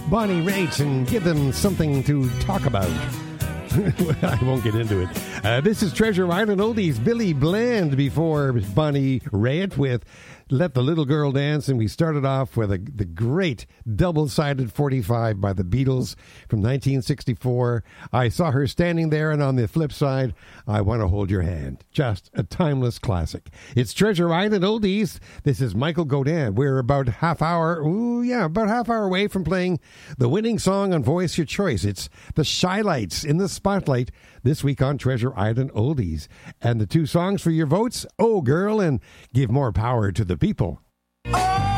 Bonnie Raitt and give them something to talk about. I won't get into it. This is Treasure Island Oldies. Billy Bland before Bonnie Raitt with Let the Little Girl Dance. And we started off with the great double-sided 45 by the Beatles from 1964. I Saw Her Standing There, and on the flip side, I Want to Hold Your Hand. Just a timeless classic. It's Treasure Island Oldies. This is Michael Godin. We're about half hour away from playing the winning song on Voice Your Choice. It's the Shy-Lights in the spotlight this week on Treasure Island Oldies. And the two songs for your votes, Oh Girl and Give More Power to the People. Oh!